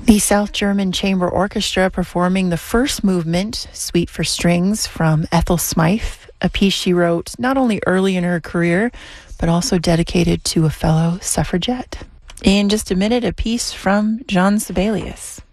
The South German Chamber Orchestra performing the first movement, Suite for Strings, from Ethel Smythe, a piece she wrote not only early in her career, but also dedicated to a fellow suffragette. In just a minute, a piece from Jean Sibelius.